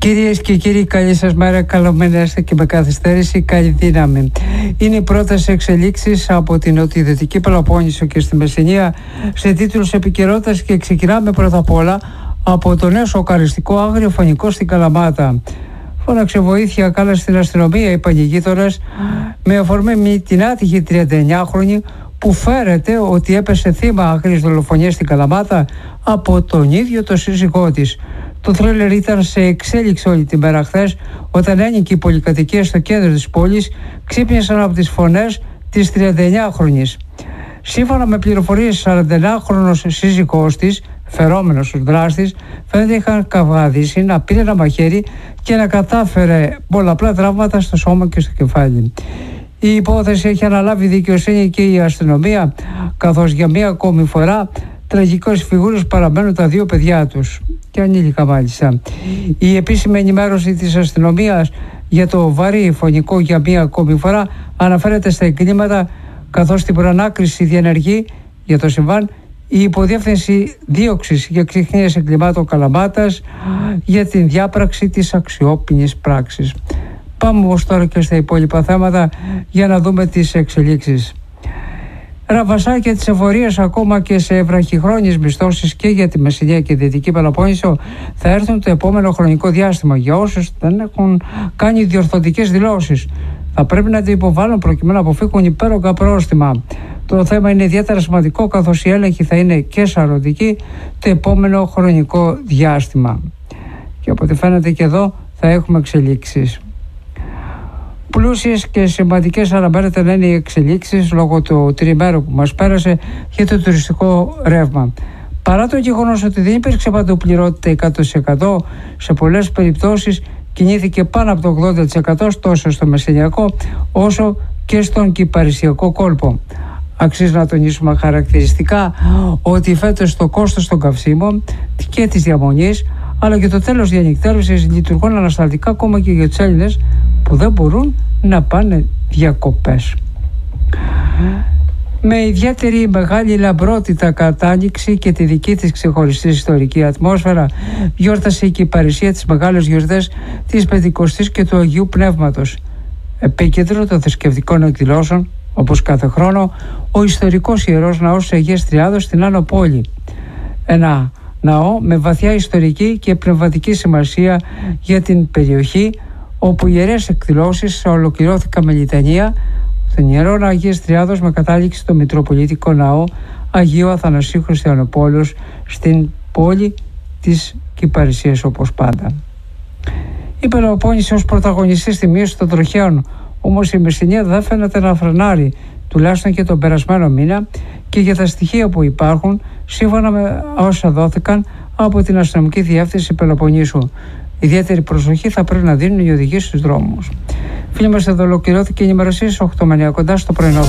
Κυρίες και κύριοι, καλή σας μέρα, καλωμένεστε και με καθυστέρηση, καλή δύναμη. Είναι οι πρώτες εξελίξεις από την νοτιοδυτική Πελοπόννησο και στη Μεσσηνία σε τίτλους επικαιρότητας και ξεκινάμε πρώτα απ' όλα από το νέο σοκαριστικό άγριο φωνικό στην Καλαμάτα. Φώναξε βοήθεια, κάλεσε στην αστυνομία, είπαν οι γείτονες, με αφορμή την άτυχη 39χρονη που φέρεται ότι έπεσε θύμα άγριης δολοφονίας στην Καλαμάτα από τον ίδιο το σύζυγό της. Το θρίλερ ήταν σε εξέλιξη όλη τη μέρα χθες, όταν ένοικοι πολυκατοικίες στο κέντρο της πόλης ξύπνησαν από τις φωνές της 39χρονης. Σύμφωνα με πληροφορίες, 41χρονος σύζυγός της, φερόμενος ως δράστης, φαίνεται είχαν καβγαδίσει, να πήρε ένα μαχαίρι και να κατάφερε πολλαπλά τραύματα στο σώμα και στο κεφάλι. Η υπόθεση έχει αναλάβει η δικαιοσύνη και η αστυνομία, καθώς για μία ακόμη φορά τραγικές φιγούρες παραμένουν τα δύο παιδιά τους και ανήλικα μάλιστα. Η επίσημη ενημέρωση της αστυνομίας για το βαρύ φωνικό για μία ακόμη φορά αναφέρεται στα εγκλήματα, καθώς την προανάκριση διενεργεί για το συμβάν η Υποδιεύθυνση Δίωξης για Ξυχνίες Εγκλημάτων Καλαμάτας για την διάπραξη της αξιόπινης πράξης. Πάμε όμως τώρα και στα υπόλοιπα θέματα για να δούμε τις εξελίξεις. Ραβασάκια της εφορίας ακόμα και σε βραχυχρόνιες μισθώσεις και για τη Μεσσηνία και Δυτική Πελοπόννησο θα έρθουν το επόμενο χρονικό διάστημα. Για όσους δεν έχουν κάνει διορθωτικές δηλώσεις, θα πρέπει να την υποβάλουν προκειμένου να αποφύγουν υπέρογκα πρόστιμα. Το θέμα είναι ιδιαίτερα σημαντικό, καθώς η έλεγχη θα είναι και σαρωτική το επόμενο χρονικό διάστημα. Και από ό,τι φαίνεται και εδώ θα έχουμε εξελίξεις. Πλούσιες και σημαντικές αναμένεται να είναι οι εξελίξεις λόγω του τριημέρου που μας πέρασε για το τουριστικό ρεύμα. Παρά το γεγονός ότι δεν υπήρξε παντοπληρότητα 100%, σε πολλές περιπτώσεις κινήθηκε πάνω από το 80% τόσο στο Μεσσηνιακό όσο και στον Κυπαρισιακό κόλπο. Αξίζει να τονίσουμε χαρακτηριστικά ότι φέτος το κόστος των καυσίμων και της διαμονής αλλά και το τέλος διανυκτέρωσης λειτουργούν ανασταλτικά ακόμα και για τους Έλληνες που δεν μπορούν να πάνε διακοπές. Με ιδιαίτερη μεγάλη λαμπρότητα κατά Άνοιξη και τη δική της ξεχωριστή ιστορική ατμόσφαιρα γιόρτασε η Κυπαρισία τις μεγάλες γιορτές της Πεντηκοστής και του Αγίου Πνεύματος. Επίκεντρο των θρησκευτικών εκδηλώσεων, όπως κάθε χρόνο, ο ιστορικός Ιερός Ναός της Αγίας Τριάδος στην Άνω Πόλη. Ένα ναό με βαθιά ιστορική και πνευματική σημασία για την περιοχή, όπου οι ιερές εκδηλώσεις ολοκληρώθηκαν με λιτανία των Ιερών Αγίας Τριάδος με κατάληξη στο Μητροπολιτικό Ναό Αγίου Αθανασίου Χριστιανοπόλεως στην πόλη της Κυπαρισίας, όπως πάντα. Η Πελοπόννησο ως πρωταγωνιστή στη μείωση των τροχαίων, όμως η Μεσσηνία δεν φαίνεται να φρενάρει, τουλάχιστον και τον περασμένο μήνα, και για τα στοιχεία που υπάρχουν σύμφωνα με όσα δόθηκαν από την αστυνομική διεύθυνση Πελοποννήσου. Ιδιαίτερη προσοχή θα πρέπει να δίνουν οι οδηγοί στους δρόμους. Φίλοι μας, εδώ ολοκληρώθηκε η ενημερωσία στις 8 κοντά στο πρωινό.